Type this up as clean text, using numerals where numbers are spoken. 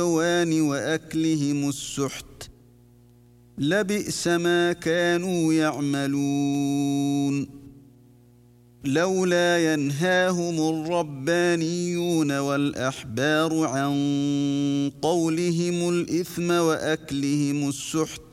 الحيوان وأكلهم السحت لبئس ما كانوا يعملون لولا ينهاهم الربانيون والأحبار عن قولهم الإثم وأكلهم السحت